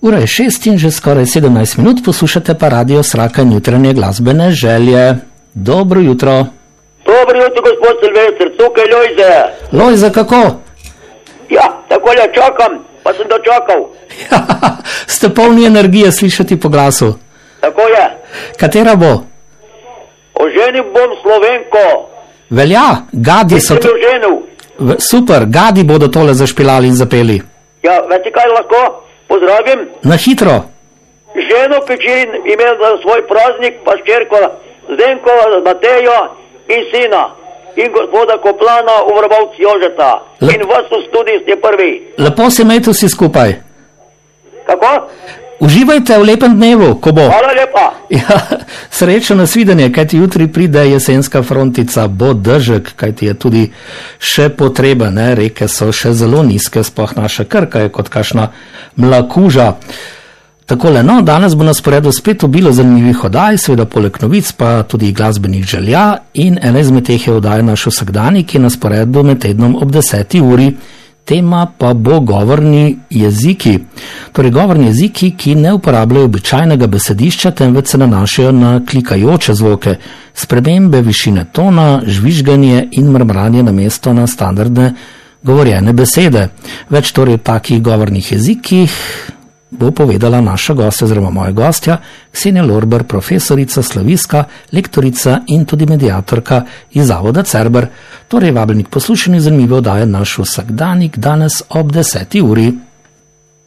Ura je 6 in že skoraj 17 minut, poslušate pa Radio Sraka in jutranje glasbene želje. Dobro jutro. Dobro jutro, gospod Silvester, tukaj Lojze. Lojze, kako? Ja, takole čakam, pa sem dočakal. Ja, ste polni energije slišati po glasu. Tako je. Katera bo? Oženil bom Slovenko. Velja, gadi so to. Super, gadi bodo tole zašpilali in zapeli. Ja, veste kaj lahko? Pozdravim. Na hitro. Ženo Pečirin imel za svoj praznik, pa ščerko Zdenko, Matejo in sina. In gospoda Koplana, Uvrbovc Jožeta. In vas v studiji ste prvi. Lepo se imejte vsi skupaj. Kako? Uživajte v lepem dnevu, ko bo. Hvala lepa. Ja, srečno nasvidenje, kajti jutri pride jesenska frontica, bo dežek, kajti je tudi še potreben, ne? Reke so še zelo nizke, sploh naša Krka je kot kakšna mlakuža. Takole, no, danes bo na sporedu spet obilo zanimivih oddaj, seveda poleg novic pa tudi glasbenih želja in ena izmed teh je oddaja Naš vsakdanik, ki je na sporedu med tednom ob 10. uri. Tema pa bo govorni jeziki. Torej govorni jeziki, ki ne uporabljajo običajnega besedišča, temveč se nanašajo na klikajoče zvoke, spremembe višine tona, žvižganje in mrmranje namesto na standardne govorjene besede. Več torej takih govornih jezikih bo povedala naša gostja oziroma moja gostja, Ksenija Lorber, profesorica, slavistka, lektorica in tudi mediatorka iz Zavoda Cerber. Torej vabljeni k poslušanju zanimive oddaje Naš vsakdanik danes ob 10. uri.